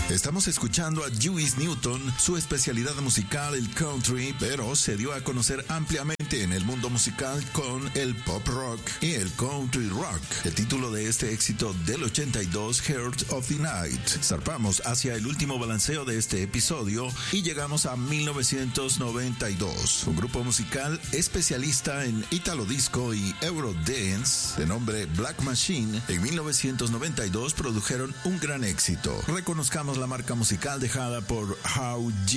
Estamos escuchando a Juice Newton, su especialidad musical el country, pero se dio a conocer ampliamente en el mundo musical con el pop rock y el country rock. El título de este éxito del 82, Heart of the Night. Zarpamos hacia el último balanceo de este episodio y llegamos a 1992. Un grupo musical especialista en Italo Disco y Eurodance, de nombre Black Machine, en 1992 produjeron un gran éxito. Reconozcamos la marca musical dejada por How G.